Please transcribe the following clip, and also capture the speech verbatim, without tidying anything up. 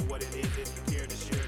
what it is if you care to share